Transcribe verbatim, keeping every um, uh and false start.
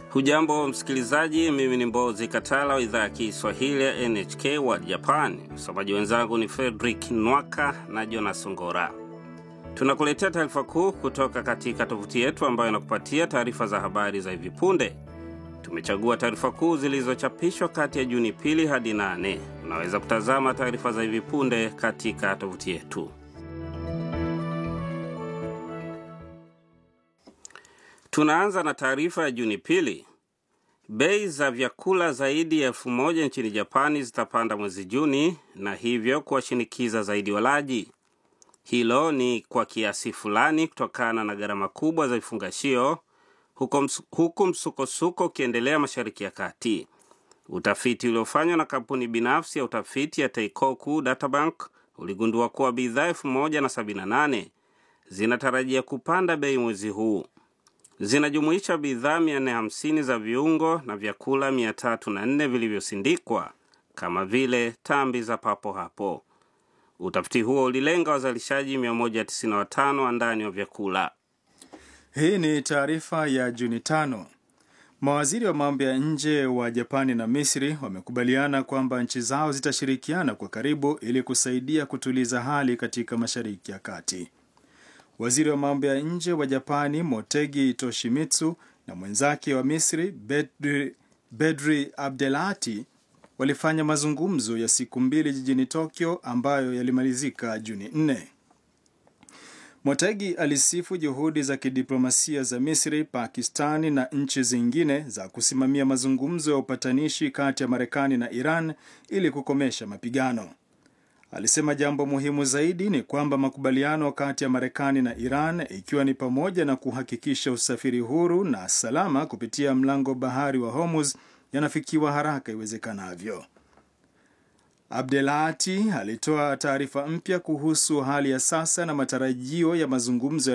Hujambo msikilizaji, mimi ni Mbozi Katala wa idhaa ya Kiswahili ya N H K World Japan. Msomaji wenzangu ni Frederick Nwaka na Jonas Ngora. Tunakuletea taarifa kuu kutoka katika tovuti yetu ambayo inakupatia taarifa za habari za hivi punde. Tumechagua taarifa kuu zilizochapishwa kati ya Juni pili hadi nane. Unaweza kutazama taarifa za hivi punde katika tovuti yetu. Tunaanza na taarifa ya Juni pili. Bei za vyakula zaidi ya elfu moja nchini Japani zitapanda mwezi Juni na hivyo kuwashinikiza zaidi walaji. Hilo ni kwa kiasi fulani kutokana na gharama kubwa za vifungashio huku msukosuko ukiendelea Mashariki ya Kati. Utafiti uliofanywa na kampuni binafsi ya utafiti ya Teikoku Databank uligundua kuwa bidhaa elfu moja sabini na nane zinatarajia kupanda bei mwezi huu. Zinajumuisha bidhaa mia nne hamsini za viungo na vyakula mia tatu na nne vilivyosindikwa kama vile tambi za papo hapo. Utafiti huo ulilenga wazalishaji mia moja tisini na watano wa ndani wa vyakula. Hii ni taarifa ya Juni tano. Mawaziri wa mambo ya nje wa Japani na Misri wamekubaliana kwamba nchi zao zitashirikiana kwa karibu ili kusaidia kutuliza hali katika Mashariki ya Kati. Waziri wa mambo ya nje wa Japani Motegi Toshimitsu na mwenzake wa Misri Bedri, Bedri Abdelati walifanya mazungumzo ya siku mbili jijini Tokyo ambayo yalimalizika Juni nne. Motegi alisifu juhudi za kidiplomasia za Misri, Pakistani na nchi zingine za kusimamia mazungumzo ya upatanishi kati ya Marekani na Iran ili kukomesha mapigano. Alisema jambo muhimu zaidi ni kwamba makubaliano kati ya Marekani na Iran, ikiwa ni pamoja na kuhakikisha usafiri huru na salama kupitia mlango bahari wa Hormuz, yanafikiwa haraka iwezekanavyo. Abdelati alitoa taarifa mpya kuhusu hali ya sasa na matarajio ya mazungumzo